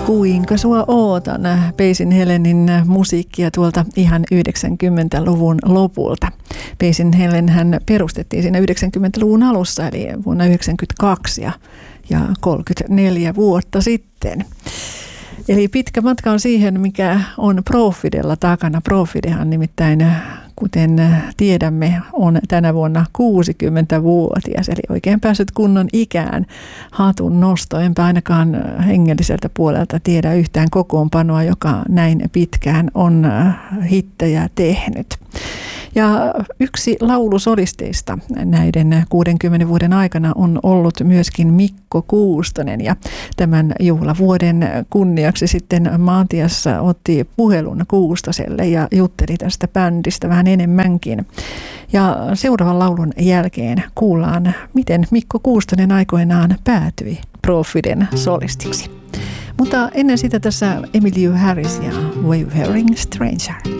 Kuinka sua ootan, Paisin Helenin musiikkia tuolta ihan 90-luvun lopulta. Paisin Helen hän perustettiin siinä 90-luvun alussa, eli vuonna 1992 ja 34 vuotta sitten. Eli pitkä matka on siihen, mikä on Profidella takana. Profidehan nimittäin, kuten tiedämme, on tänä vuonna 60-vuotias, eli oikein päässyt kunnon ikään. Hatun nosto, enpä ainakaan hengelliseltä puolelta tiedä yhtään kokoonpanoa, joka näin pitkään on hittejä tehnyt. Ja yksi laulusolisteista näiden 60 vuoden aikana on ollut myöskin Mikko Kuustonen. Ja tämän juhlavuoden kunniaksi sitten Matias otti puhelun Kuustoselle ja jutteli tästä bändistä vähän enemmänkin. Ja seuraavan laulun jälkeen kuullaan, miten Mikko Kuustonen aikoinaan päätyi Profiden solistiksi. Mutta ennen sitä tässä Emmylou Harris ja Wayfaring Stranger.